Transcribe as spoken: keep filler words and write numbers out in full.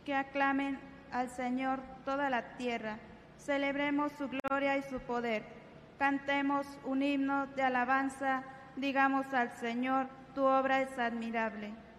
Que aclamen al Señor toda la tierra, celebremos su gloria y su poder. Cantemos un himno de alabanza, digamos al Señor, tu obra es admirable.